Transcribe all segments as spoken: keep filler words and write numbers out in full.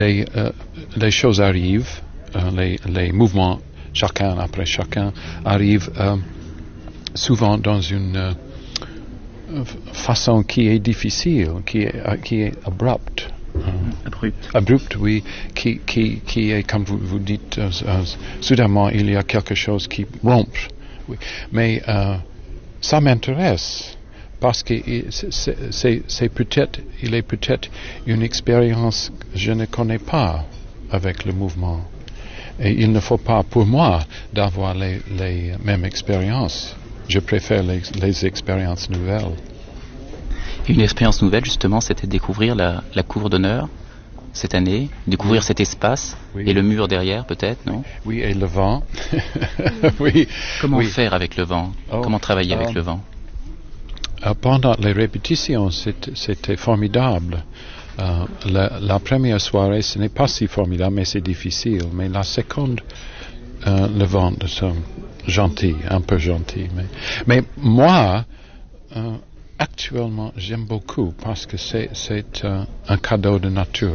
Les, euh, les choses arrivent, euh, les, les mouvements, chacun après chacun, arrivent euh, souvent dans une euh, façon qui est difficile, qui est, euh, qui est abrupte. Abrupte. Abrupte, oui, qui, qui, qui est, comme vous, vous dites, euh, euh, soudainement, il y a quelque chose qui rompt. Oui. Mais euh, ça m'intéresse. Parce que c'est, c'est, c'est peut-être, il est peut-être une expérience que je ne connais pas avec le mouvement. Et il ne faut pas, pour moi, d'avoir les, les mêmes expériences. Je préfère les, les expériences nouvelles. Une expérience nouvelle, justement, c'était de découvrir la, la cour d'honneur cette année, découvrir oui. cet espace oui. et le mur derrière, peut-être, non? Oui, et le vent. oui. Comment oui. faire avec le vent? Oh, Comment travailler um, avec le vent? Pendant les répétitions, c'était, c'était formidable. Euh, la, la première soirée, ce n'est pas si formidable, mais c'est difficile. Mais la seconde, euh, le vent, c'est gentil, un peu gentil. Mais, mais moi, euh, actuellement, j'aime beaucoup parce que c'est, c'est euh, un cadeau de nature.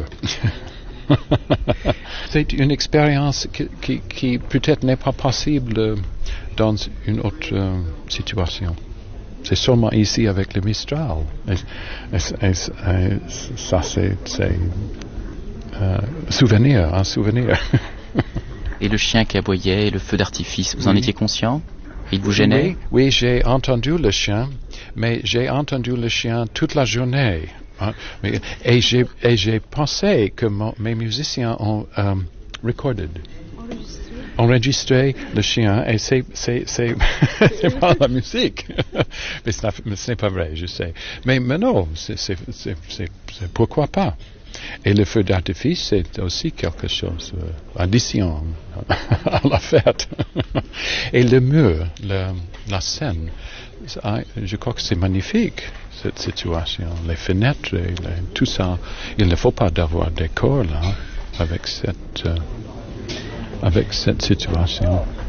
C'est une expérience qui, qui, qui peut-être n'est pas possible dans une autre euh, situation. C'est seulement ici avec le Mistral. Et, et, et, et ça, c'est, c'est euh, souvenir, un souvenir. Et le chien qui aboyait, et le feu d'artifice, vous oui. en étiez conscient? Il vous gênait? Oui, oui, j'ai entendu le chien, mais j'ai entendu le chien toute la journée. Hein, mais, et, j'ai, et j'ai pensé que mon, mes musiciens ont um, recorded. Enregistrer le chien et c'est c'est c'est c'est pas la musique mais, mais ce n'est pas vrai, je sais, mais mais non, c'est c'est c'est, c'est, c'est pourquoi pas. Et le feu d'artifice c'est aussi quelque chose euh, addition à la fête. Et le mur, le, la scène, je crois que c'est magnifique cette situation, les fenêtres et les, tout ça. Il ne faut pas d'avoir des corps là avec cette euh, avec cette situation.